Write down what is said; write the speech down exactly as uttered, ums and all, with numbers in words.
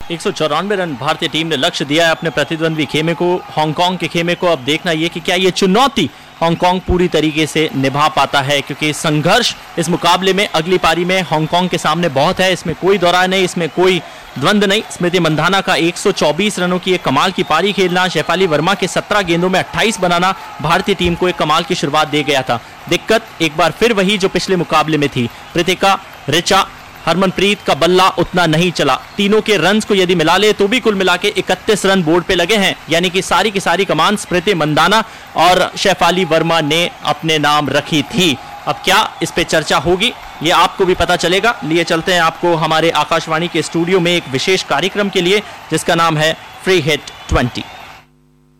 एक सौ चौरानवे रन भारतीय टीम ने लक्ष्य दिया है अपने प्रतिद्वंदी खेमे को, हांगकांग के खेमे को। अब देखना यह कि क्या ये चुनौती हांगकांग पूरी तरीके से निभा पाता है, क्योंकि संघर्ष इस मुकाबले में अगली पारी में हांगकांग के सामने बहुत है। इसमें कोई दौरा नहीं, इसमें कोई द्वंद नहीं। स्मृति मंधाना का एक सौ चौबीस रनों की एक कमाल की पारी खेलना, शेफाली वर्मा के सत्रह गेंदों में अट्ठाईस बनाना भारतीय टीम को एक कमाल की शुरुआत दे गया था। दिक्कत एक बार फिर वही जो पिछले मुकाबले में थी, कृतिका, ऋचा, हरमनप्रीत का बल्ला उतना नहीं चला। तीनों के रन्स को यदि मिला ले तो भी कुल मिला के इकतीस रन बोर्ड पे लगे हैं, यानी कि सारी की सारी कमान स्मृति मंधाना और शेफाली वर्मा ने अपने नाम रखी थी। अब क्या इस पे चर्चा होगी ये आपको भी पता चलेगा। लिए चलते हैं आपको हमारे आकाशवाणी के स्टूडियो में एक विशेष कार्यक्रम के लिए जिसका नाम है फ्री हिट ट्वेंटी।